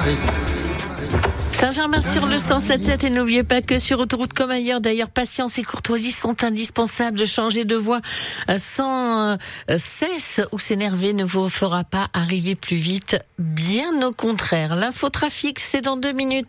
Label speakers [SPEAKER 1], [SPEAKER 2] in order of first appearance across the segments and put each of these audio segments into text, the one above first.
[SPEAKER 1] Saint-Germain-sur-le 107.7 et n'oubliez pas que sur autoroute comme ailleurs, d'ailleurs, patience et courtoisie sont indispensables. De changer de voie sans cesse ou s'énerver ne vous fera pas arriver plus vite. Bien au contraire. L'infotrafic, c'est dans 2 minutes.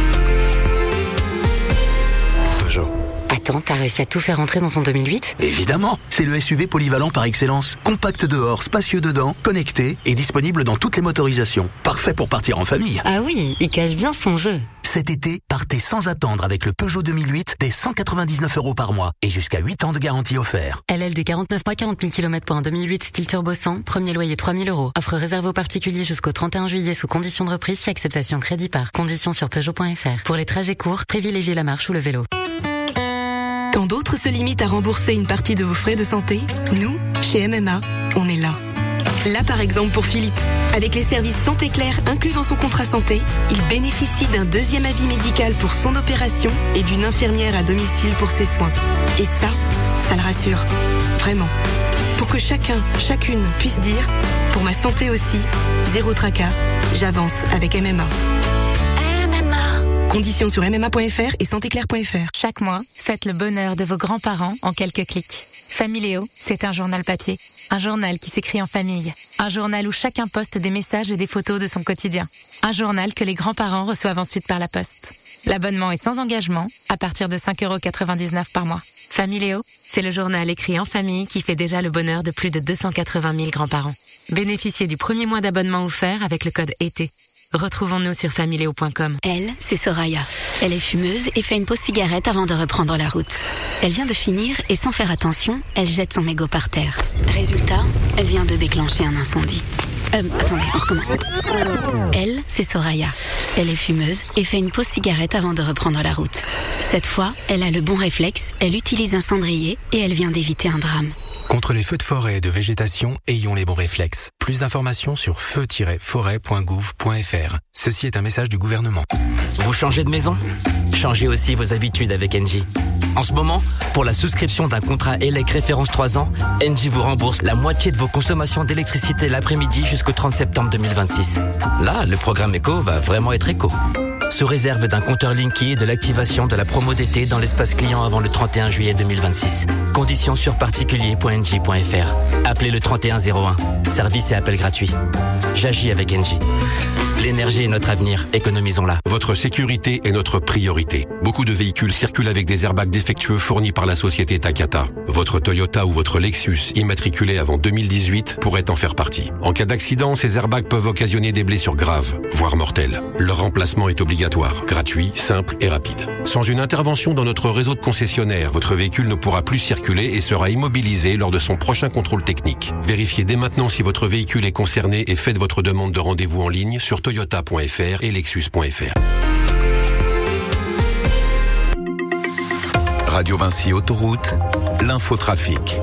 [SPEAKER 2] Peugeot.
[SPEAKER 3] Attends, t'as réussi à tout faire entrer dans ton 2008 ?
[SPEAKER 2] Évidemment, c'est le SUV polyvalent par excellence. Compact dehors, spacieux dedans, connecté et disponible dans toutes les motorisations. Parfait pour partir en famille.
[SPEAKER 3] Ah oui, il cache bien son jeu.
[SPEAKER 2] Cet été, partez sans attendre avec le Peugeot 2008 dès 199 € par mois et jusqu'à 8 ans de garantie offert.
[SPEAKER 3] LLD 49 mois, 40 000 km pour un 2008 style turbo 100, premier loyer 3 000 €. Offre réservée aux particuliers jusqu'au 31 juillet sous conditions de reprise si acceptation crédit par. Conditions sur Peugeot.fr. Pour les trajets courts, privilégiez la marche ou le vélo.
[SPEAKER 4] Quand d'autres se limitent à rembourser une partie de vos frais de santé, nous, chez MMA, on est là. Là par exemple pour Philippe. Avec les services Santé Claire inclus dans son contrat santé, il bénéficie d'un 2e avis médical pour son opération et d'une infirmière à domicile pour ses soins. Et ça le rassure. Vraiment. Pour que chacun, chacune puisse dire, pour ma santé aussi, zéro tracas, j'avance avec MMA. Conditions sur mma.fr et santéclair.fr.
[SPEAKER 5] Chaque mois, faites le bonheur de vos grands-parents en quelques clics. Familéo, c'est un journal papier. Un journal qui s'écrit en famille. Un journal où chacun poste des messages et des photos de son quotidien. Un journal que les grands-parents reçoivent ensuite par la poste. L'abonnement est sans engagement, à partir de 5,99 € par mois. Familéo, c'est le journal écrit en famille qui fait déjà le bonheur de plus de 280 000 grands-parents. Bénéficiez du premier mois d'abonnement offert avec le code ET. Retrouvons-nous sur familéo.com.
[SPEAKER 6] Elle, c'est Soraya. Elle est fumeuse et fait une pause cigarette avant de reprendre la route. Elle vient de finir et sans faire attention, elle jette son mégot par terre. Résultat, elle vient de déclencher un incendie. Attendez, on recommence. Elle, c'est Soraya. Elle est fumeuse et fait une pause cigarette avant de reprendre la route. Cette fois, elle a le bon réflexe, elle utilise un cendrier et elle vient d'éviter un drame.
[SPEAKER 7] Contre les feux de forêt et de végétation, ayons les bons réflexes. Plus d'informations sur feu-forêt.gouv.fr. Ceci est un message du gouvernement.
[SPEAKER 8] Vous changez de maison ? Changez aussi vos habitudes avec Engie. En ce moment, pour la souscription d'un contrat ELEC référence 3 ans, Engie vous rembourse la moitié de vos consommations d'électricité l'après-midi jusqu'au 30 septembre 2026. Là, le programme éco va vraiment être éco. Sous réserve d'un compteur Linky et de l'activation de la promo d'été dans l'espace client avant le 31 juillet 2026. Conditions sur particulier.engie.fr. Appelez le 3101. Service et appel gratuit. J'agis avec Engie. L'énergie est notre avenir, économisons-la.
[SPEAKER 9] Votre sécurité est notre priorité. Beaucoup de véhicules circulent avec des airbags défectueux fournis par la société Takata. Votre Toyota ou votre Lexus immatriculé avant 2018 pourrait en faire partie. En cas d'accident, ces airbags peuvent occasionner des blessures graves, voire mortelles. Leur remplacement est obligatoire, gratuit, simple et rapide. Sans une intervention dans notre réseau de concessionnaires, votre véhicule ne pourra plus circuler et sera immobilisé lors de son prochain contrôle technique. Vérifiez dès maintenant si votre véhicule est concerné et faites votre demande de rendez-vous en ligne sur toyota.fr et lexus.fr.
[SPEAKER 10] Radio Vinci Autoroute, l'infotrafic.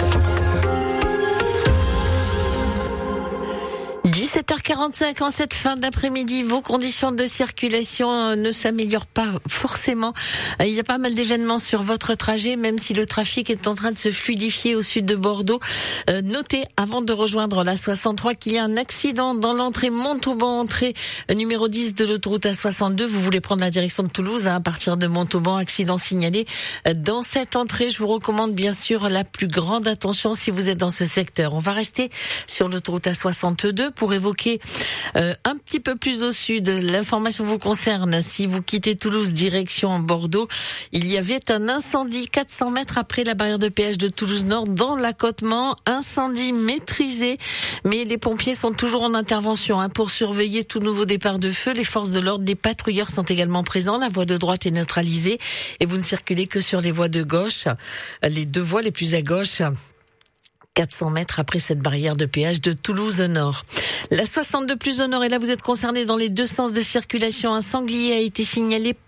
[SPEAKER 1] 17h45 en cette fin d'après-midi, vos conditions de circulation ne s'améliorent pas forcément. Il y a pas mal d'événements sur votre trajet, même si le trafic est en train de se fluidifier au sud de Bordeaux. Notez, avant de rejoindre la 63, qu'il y a un accident dans l'entrée Montauban, entrée numéro 10 de l'autoroute A62. Vous voulez prendre la direction de Toulouse, à partir de Montauban, accident signalé dans cette entrée. Je vous recommande bien sûr la plus grande attention si vous êtes dans ce secteur. On va rester sur l'autoroute A62 pour évoquer un petit peu plus au sud. L'information vous concerne. Si vous quittez Toulouse, direction Bordeaux, il y avait un incendie 400 mètres après la barrière de péage de Toulouse-Nord dans l'accotement. Incendie maîtrisé, mais les pompiers sont toujours en intervention pour surveiller tout nouveau départ de feu. Les forces de l'ordre, les patrouilleurs sont également présents. La voie de droite est neutralisée et vous ne circulez que sur les voies de gauche, les deux voies les plus à gauche. 400 mètres après cette barrière de péage de Toulouse-Nord. La 62 plus au nord, et là vous êtes concerné dans les deux sens de circulation. Un sanglier a été signalé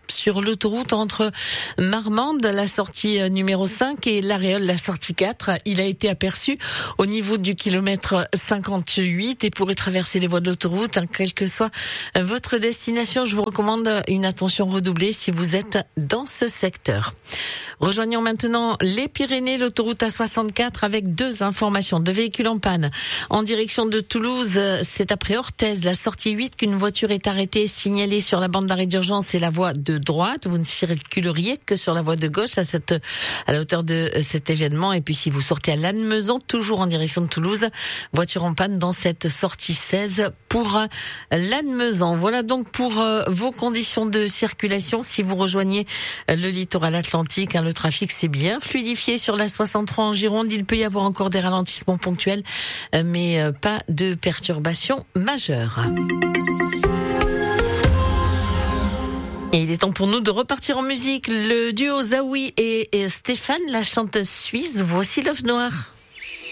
[SPEAKER 1] sur l'autoroute entre Marmande, la sortie numéro 5, et l'Aréole, la sortie 4. Il a été aperçu au niveau du kilomètre 58 et pourrait traverser les voies de l'autoroute, quelle que soit votre destination. Je vous recommande une attention redoublée si vous êtes dans ce secteur. Rejoignons maintenant les Pyrénées, l'autoroute A64 avec 2 informations de véhicules en panne. En direction de Toulouse, c'est après Orthez, la sortie 8, qu'une voiture est arrêtée, signalée sur la bande d'arrêt d'urgence et la voie de droite. Vous ne circuleriez que sur la voie de gauche à la hauteur de cet événement. Et puis si vous sortez à Lannemezan, toujours en direction de Toulouse, voiture en panne dans cette sortie 16 pour Lannemezan. Voilà donc pour vos conditions de circulation. Si vous rejoignez le littoral atlantique, le trafic s'est bien fluidifié sur la 63 en Gironde. Il peut y avoir encore des ralentissements ponctuels, mais pas de perturbations majeures. Et il est temps pour nous de repartir en musique. Le duo Zawi et Stéphane, la chanteuse suisse, voici Love Noir.